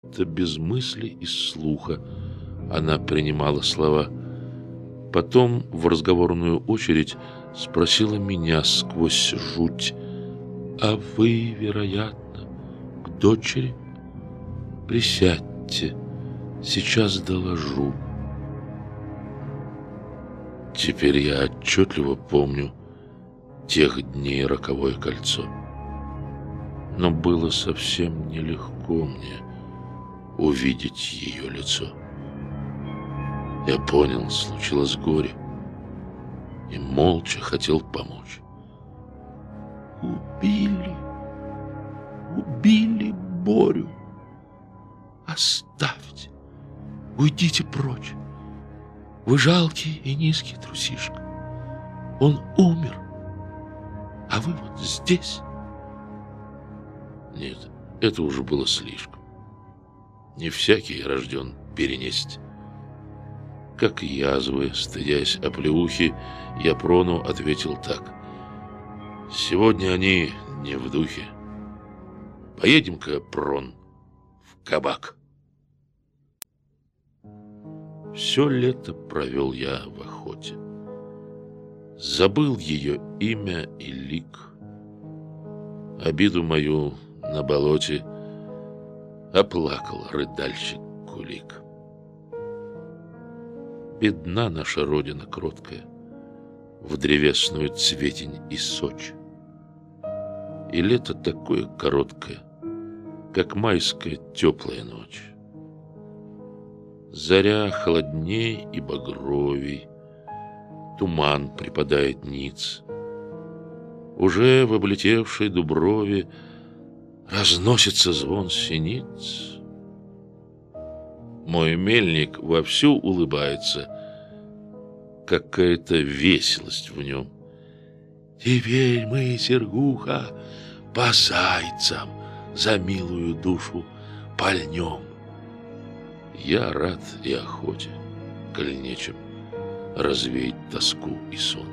будто без мысли и слуха она принимала слова. Потом в разговорную очередь спросила меня сквозь жуть: «А вы, вероятно, к дочери? Присядьте, сейчас доложу». Теперь я отчетливо помню тех дней роковое кольцо. Но было совсем нелегко мне увидеть ее лицо. Я понял, случилось горе, и молча хотел помочь. Убили Борю. Оставьте, уйдите прочь. Вы жалкий и низкий трусишка. Он умер, а вы вот здесь. Нет, это уже было слишком. Не всякий рожден перенести. Как язвы, стыдясь оплеухи, я Прону ответил так: «Сегодня они не в духе. Поедем-ка, Прон, в кабак». Все лето провел я в охоте. Забыл ее имя и лик. Обиду мою на болоте оплакал рыдальщик Кулик. Бедна наша родина кроткая, в древесную цветень и сочь. И лето такое короткое, как майская теплая ночь. Заря холодней и багровей, туман припадает ниц. Уже в облетевшей дуброве разносится звон синиц. Мой мельник вовсю улыбается, какая-то веселость в нем. Теперь мы, Сергуха, по зайцам за милую душу пальнем. Я рад и охоте, коль нечем развеять тоску и сон.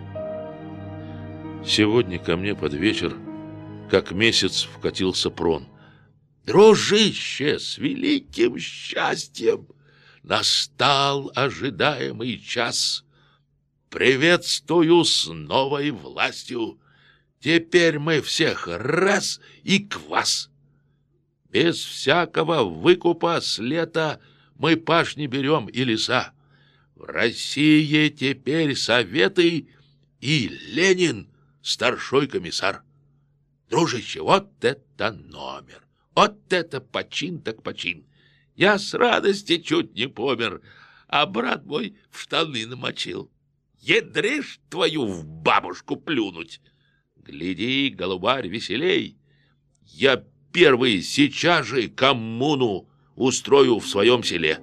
Сегодня ко мне под вечер, как месяц, вкатился Прон. «Дружище, с великим счастьем! Настал ожидаемый час. Приветствую с новой властью. Теперь мы всех раз и квас. Без всякого выкупа с лета мы пашни берем и леса. В России теперь советы и Ленин старшой комиссар. Дружище, вот это номер! Вот это почин так почин! Я с радости чуть не помер, а брат мой в штаны намочил. Ядришь твою в бабушку плюнуть! Гляди, голубарь, веселей! Я первый сейчас же коммуну устрою в своем селе».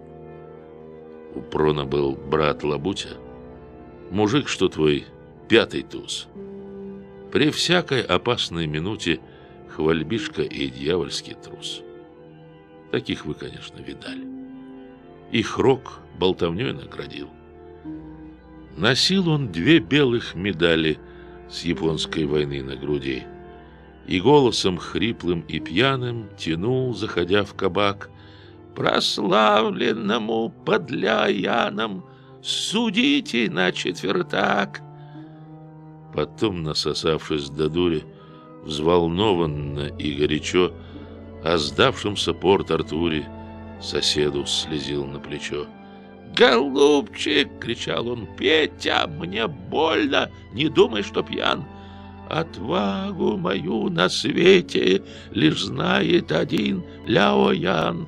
У Прона был брат Лабутя, мужик, что твой пятый туз. При всякой опасной минуте хвальбишка и дьявольский трус. Таких вы, конечно, видали. Их рок болтовней наградил. Носил он 2 белых медали с японской войны на груди и голосом хриплым и пьяным тянул, заходя в кабак: «Прославленному подляянам судите на четвертак». Потом, насосавшись до дури, взволнованно и горячо о сдавшемся Порт-Артуре соседу слезил на плечо. «Голубчик!» — кричал он. «Петя, мне больно, не думай, что пьян. Отвагу мою на свете лишь знает один Ляо Ян».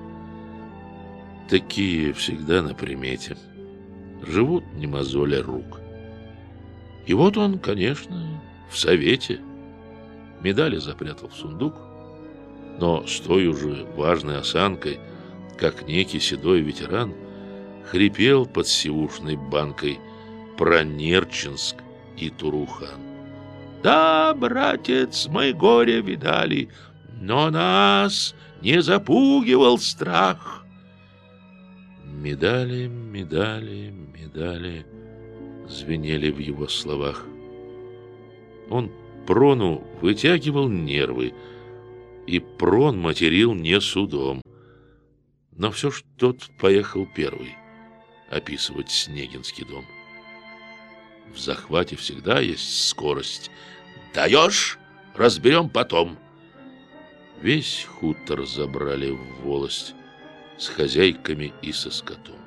Такие всегда на примете, живут не мозоля рук. И вот он, конечно, в совете. Медали запрятал в сундук, но с той уже важной осанкой, как некий седой ветеран, хрипел под сивушной банкой про Нерчинск и Турухан. «Да, братец, мы горе видали, но нас не запугивал страх». Медали, медали, медали звенели в его словах. Он Прону вытягивал нервы, и Прон материл не судом. Но все ж тот поехал первый описывать Снегинский дом. В захвате всегда есть скорость. Даешь? Разберем потом. Весь хутор забрали в волость с хозяйками и со скотом.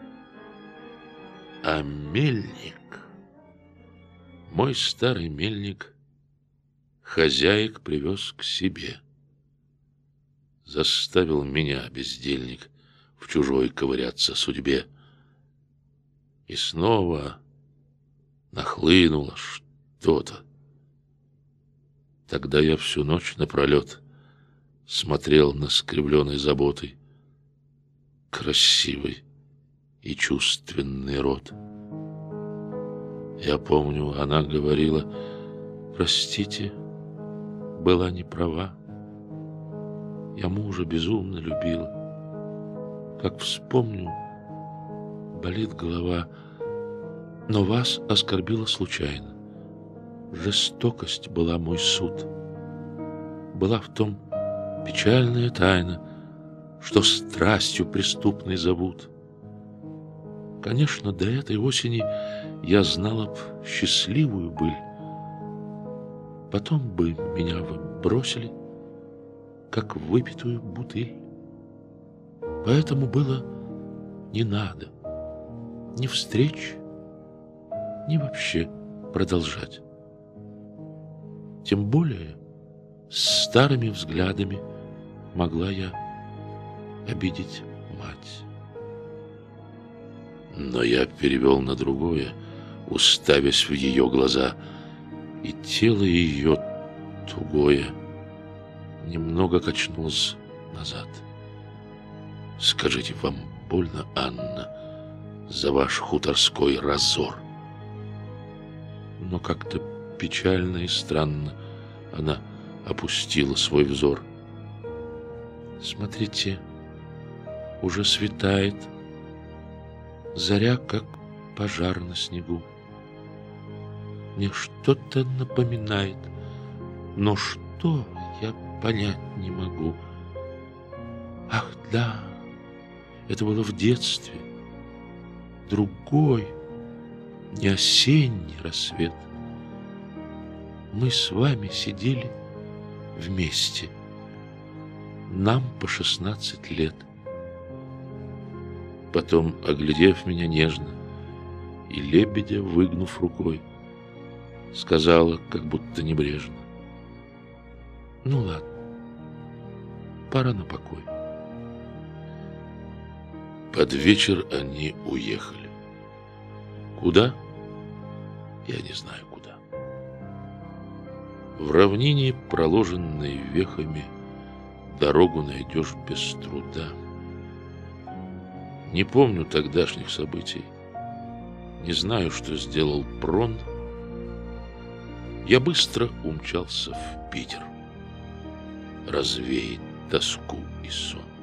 А мельник, мой старый мельник, хозяек привез к себе. Заставил меня, бездельник, в чужой ковыряться судьбе. И снова нахлынуло что-то. Тогда я всю ночь напролет смотрел на скривленной заботой красивый и чувственный рот. Я помню, она говорила: простите, была не права. Я мужа безумно любила. Как вспомню, болит голова, но вас оскорбила случайно. Жестокость была мой суд. Была в том печальная тайна, что страстью преступной зовут. Конечно, до этой осени я знала б счастливую быль. Потом бы меня вы бросили, как выпитую бутыль. Поэтому было не надо ни встреч, ни вообще продолжать. Тем более с старыми взглядами могла я обидеть мать. Но я перевел на другое, уставясь в ее глаза, и тело ее тугое немного качнулось назад. Скажите, вам больно, Анна, за ваш хуторской разор? Но как-то печально и странно она опустила свой взор. Смотрите, уже светает, заря, как пожар на снегу. Мне что-то напоминает, но что, я понять не могу. Ах, да, это было в детстве. Другой, не осенний рассвет. Мы с вами сидели вместе. Нам по 16 лет. Потом, оглядев меня нежно и лебедя выгнув рукой, сказала, как будто небрежно: ну ладно, пора на покой. Под вечер они уехали. Куда? Я не знаю куда. В равнине, проложенной вехами, дорогу найдешь без труда. Не помню тогдашних событий. Не знаю, что сделал Прон. Я быстро умчался в Питер развеять тоску и сон.